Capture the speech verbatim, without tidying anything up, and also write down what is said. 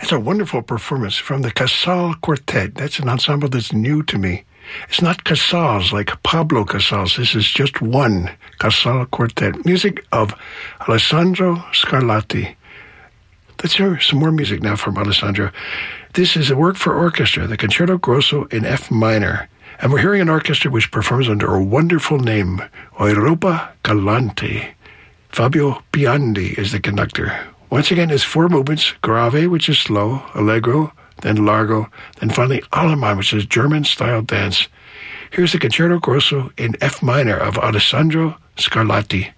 It's a wonderful performance from the Casal Quartet. That's an ensemble that's new to me. It's not Casals like Pablo Casals. This is just one Casal Quartet. Music of Alessandro Scarlatti. Let's hear some more music now from Alessandro. This is a work for orchestra, the Concerto Grosso in F minor. And we're hearing an orchestra which performs under a wonderful name, Europa Galante. Fabio Biondi is the conductor. Once again, it's four movements: grave, which is slow, allegro, then largo, then finally allemande, which is German-style dance. Here's the Concerto Grosso in F minor of Alessandro Scarlatti.